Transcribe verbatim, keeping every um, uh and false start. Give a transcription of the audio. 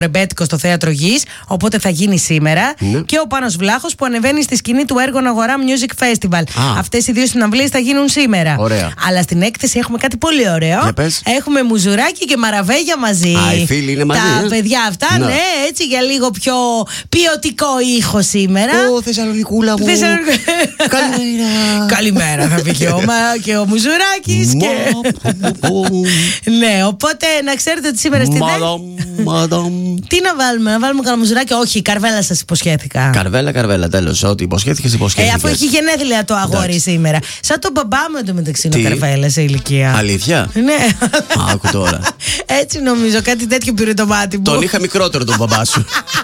ρεμπέτικο στο Θέατρο Γης, οπότε θα γίνει σήμερα. Ναι. Και ο Πάνος Βλάχος που ανεβαίνει στη σκηνή του Έργων Αγορά Music Festival. Αυτές οι δύο συναυλίες θα γίνουν σήμερα. Ωραία. Αλλά στην έκθεση έχουμε κάτι πολύ ωραίο. Για πες. Έχουμε Μουζουράκι και Μαραβέγια μαζί. Α, οι φίλοι είναι μαζί. Τα ε? παιδιά αυτά, ναι. ναι, έτσι για λίγο πιο ποιοτικό ήχο σήμερα. Ω, Θεσσαλονικούλα μου. Θεσσαλονικ... Καλημέρα. Καλημέρα θα πει και ο, και ο Μουζουράκης. και... ναι, οπότε να ξέρετε ότι σήμερα στη Μαδάμ. Τι να βάλουμε, να βάλουμε κανένα μουζουράκι? Όχι, Καρβέλα σας υποσχέθηκα. Καρβέλα, Καρβέλα, τέλος. Ό,τι υποσχέθηκες, υποσχέθηκες. Ε, αφού έχει γενέθλια το αγόρι σήμερα. Σαν τον μπαμπά μου εντωμεταξύ είναι ο Τι? Καρβέλα σε ηλικία. Αλήθεια? Ναι. Άκου τώρα. Έτσι νομίζω, κάτι τέτοιο πήρε το μάτι μου. Τον είχα μικρότερο τον μπαμπά σου.